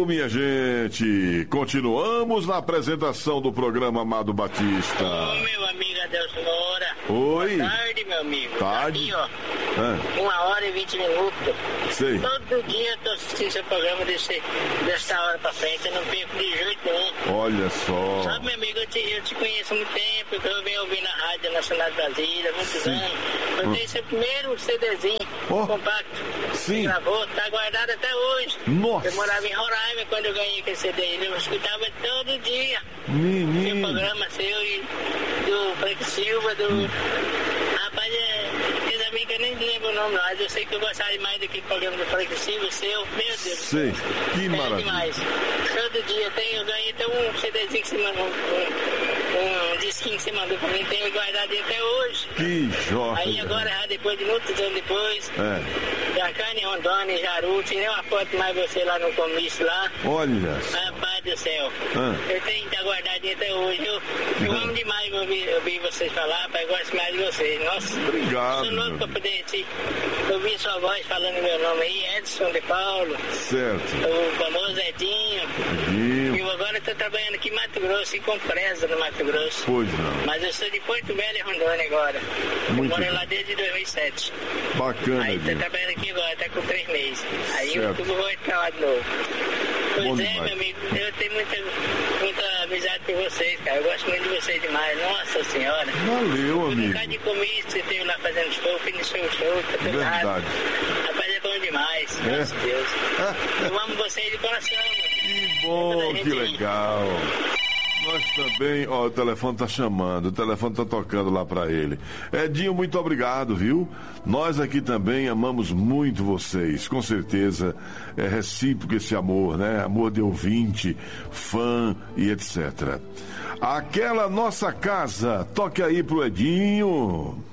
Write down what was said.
Alô, minha gente! Continuamos na apresentação do programa Amado Batista. Ô, meu amigo Adelson Moura. Oi. Boa tarde, meu amigo. Tarde. Aqui, ó. 1h20. Sei. Todo dia eu tô assistindo seu programa dessa hora pra frente. Eu não perco de jeito nenhum. Olha só. Sabe, meu amigo, eu te conheço há muito tempo. Eu venho ouvindo a Rádio Nacional de Brasília há muitos anos. Eu tenho seu primeiro CDzinho compacto. Sim. Gravou, tá guardado até hoje. Nossa. Eu morava em Roraima quando eu ganhei aquele CD. Eu escutava todo dia. Menino. Seu programa seu e do Frank Silva, do... Rapaz, aqueles amigos que eu nem lembro o nome, mas eu sei que eu gostava mais daquele programa do Frank Silva, seu, meu Deus. Sei, que maravilha. Demais. Todo dia eu ganhei até um CDzinho que você mandou, um disquinho que você mandou pra mim, tenho guardado até hoje. Que joia. Aí agora, já depois de muitos anos depois, Jacane, Rondônia, Jaru, tirei uma foto mais você lá no comício lá. Olha. Rapaz do céu. Eu tenho que estar guardadinho até hoje. Eu amo demais ouvir vocês falar, rapaz, gosto mais de vocês. Nossa. Obrigado. Sou louco pra poder ouvir sua voz falando meu nome aí, Edson de Paulo. Certo. O famoso Edinho. E eu agora estou trabalhando aqui em Mato Grosso, em Compresa, no Mato Grosso. Pois não. Mas eu sou de Porto Velho e Rondônia agora. Muito eu moro bem. lá desde 2007. Bacana, Aí estou Edinho. trabalhando aqui agora, tá com 3 meses. Aí eu Certo. vou entrar lá de novo. Pois Bom é, demais. meu amigo, eu tenho muita amizade por vocês, cara. Eu gosto muito de vocês demais. Nossa Senhora. Valeu, Um amigo. bocado de comício, você teve lá fazendo show, fiz show, tá tudo Verdade. errado. Rapaz, é bom demais. Graças a Deus. Eu amo vocês de coração, mano. Que bom, que legal. Nós também, ó, o telefone tá chamando, o telefone tá tocando lá pra ele. Edinho, muito obrigado, viu? Nós aqui também amamos muito vocês, com certeza é recíproco esse amor, né? Amor de ouvinte, fã e etc. Aquela nossa casa, toque aí pro Edinho.